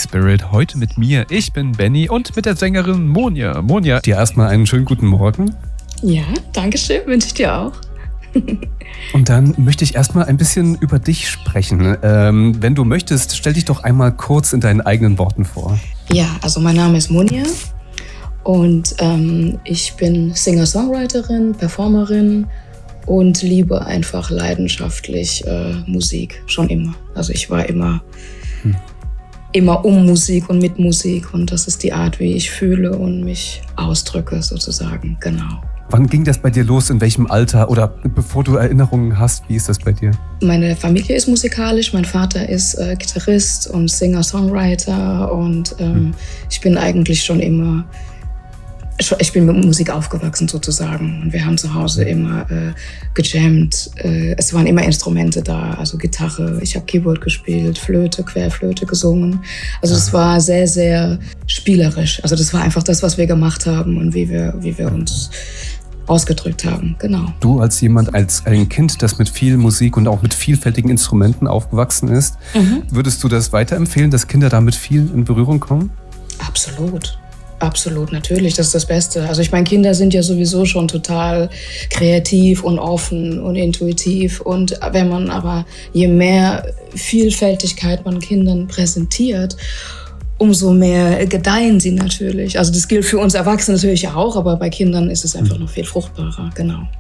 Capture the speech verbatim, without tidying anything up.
Spirit. Heute mit mir, ich bin Benny und mit der Sängerin Monja. Monja, dir erstmal einen schönen guten Morgen. Ja, danke schön, wünsche ich dir auch. Und dann möchte ich erstmal ein bisschen über dich sprechen. Ähm, wenn du möchtest, stell dich doch einmal kurz in deinen eigenen Worten vor. Ja, also mein Name ist Monja und ähm, ich bin Singer-Songwriterin, Performerin und liebe einfach leidenschaftlich äh, Musik, schon immer. Also ich war immer, hm. immer um Musik und mit Musik und das ist die Art, wie ich fühle und mich ausdrücke sozusagen, genau. Wann ging das bei dir los? In welchem Alter? Oder bevor du Erinnerungen hast, wie ist das bei dir? Meine Familie ist musikalisch. Mein Vater ist äh, Gitarrist und Singer-Songwriter. Und ähm, hm. ich bin eigentlich schon immer, ich bin mit Musik aufgewachsen sozusagen. Und wir haben zu Hause immer äh, gejammt. Äh, es waren immer Instrumente da, also Gitarre. Ich habe Keyboard gespielt, Flöte, Querflöte gesungen. Also es war sehr, sehr spielerisch. Also das war einfach das, was wir gemacht haben und wie wir, wie wir uns ausgedrückt haben, genau. Du als jemand, als ein Kind, das mit viel Musik und auch mit vielfältigen Instrumenten aufgewachsen ist, mhm. würdest du das weiterempfehlen, dass Kinder damit viel in Berührung kommen? Absolut. Absolut, natürlich, das ist das Beste. Also ich meine, Kinder sind ja sowieso schon total kreativ und offen und intuitiv. Und wenn man aber, je mehr Vielfältigkeit man Kindern präsentiert, umso mehr gedeihen sie natürlich. Also das gilt für uns Erwachsene natürlich auch, aber bei Kindern ist es einfach noch viel fruchtbarer, genau.